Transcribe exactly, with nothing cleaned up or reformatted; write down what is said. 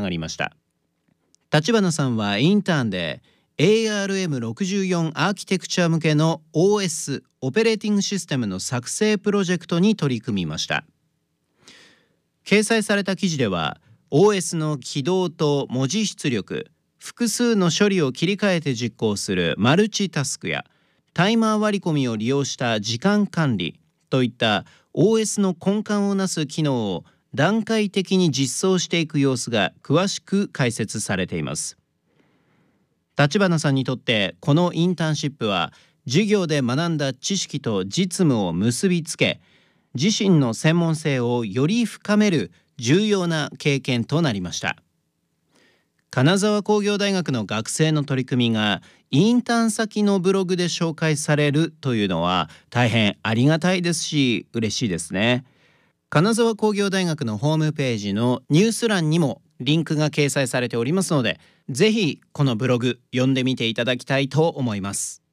がりました。立花さんはインターンで エーアールエムろくじゅうよん アーキテクチャ向けの オーエス オペレーティングシステムの作成プロジェクトに取り組みました。掲載された記事では オーエス の起動と文字出力、複数の処理を切り替えて実行するマルチタスクやタイマー割り込みを利用した時間管理といった オーエス の根幹をなす機能を段階的に実装していく様子が詳しく解説されています。立花さんにとってこのインターンシップは授業で学んだ知識と実務を結びつけ、自身の専門性をより深める重要な経験となりました。金沢工業大学の学生の取り組みがインターン先のブログで紹介されるというのは大変ありがたいですし嬉しいですね。金沢工業大学のホームページのニュース欄にもリンクが掲載されておりますので、ぜひこのブログ読んでみていただきたいと思います。